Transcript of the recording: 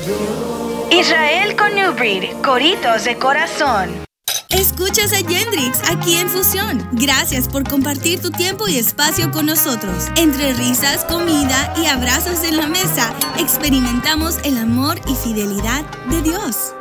Israel con New Breed, coritos de corazón. Escuchas a Yendrix aquí en Fusión. Gracias por compartir tu tiempo y espacio con nosotros. Entre risas, comida y abrazos en la mesa, experimentamos el amor y fidelidad de Dios.